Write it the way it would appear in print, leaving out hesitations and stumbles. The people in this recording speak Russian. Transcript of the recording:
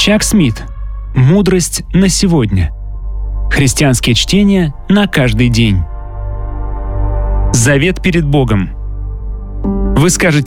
Чак Смит. Мудрость на сегодня. Христианские чтения на каждый день. Завет перед Богом. Вы скажете: